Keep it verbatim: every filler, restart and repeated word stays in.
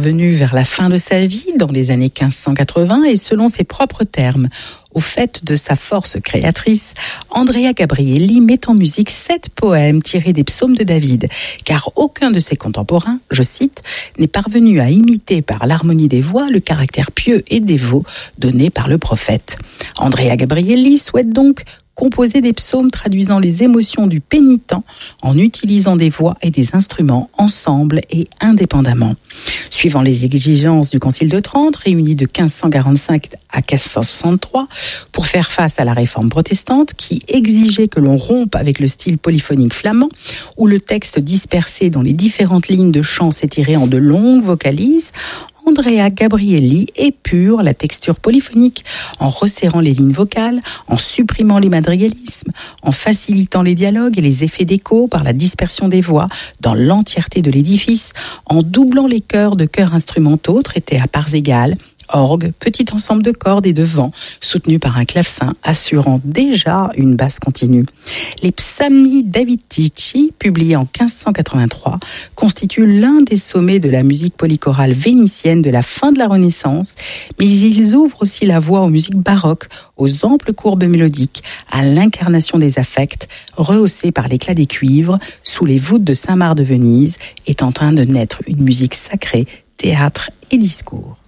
intervenu vers la fin de sa vie, dans les années quinze cent quatre-vingts, et selon ses propres termes. Au fait de sa force créatrice, Andrea Gabrieli met en musique sept poèmes tirés des psaumes de David, car aucun de ses contemporains, je cite, n'est parvenu à imiter par l'harmonie des voix le caractère pieux et dévot donné par le prophète. Andrea Gabrieli souhaite donc composer des psaumes traduisant les émotions du pénitent en utilisant des voix et des instruments ensemble et indépendamment. Suivant les exigences du Concile de Trente, réuni de quinze cent quarante-cinq à quinze cent soixante-trois, pour faire face à la réforme protestante qui exigeait que l'on rompe avec le style polyphonique flamand, où le texte dispersé dans les différentes lignes de chant s'étirait en de longues vocalises, Andrea Gabrieli épure la texture polyphonique en resserrant les lignes vocales, en supprimant les madrigalismes, en facilitant les dialogues et les effets d'écho par la dispersion des voix dans l'entièreté de l'édifice, en doublant les chœurs de chœurs instrumentaux traités à parts égales, orgue, petit ensemble de cordes et de vents, soutenu par un clavecin assurant déjà une basse continue. Les Psalmi Davidici, publiés en quinze cent quatre-vingt-trois, constituent l'un des sommets de la musique polychorale vénitienne de la fin de la Renaissance, mais ils ouvrent aussi la voie aux musiques baroques, aux amples courbes mélodiques, à l'incarnation des affects, rehaussée par l'éclat des cuivres, sous les voûtes de Saint-Marc de Venise, est en train de naître une musique sacrée, théâtre et discours.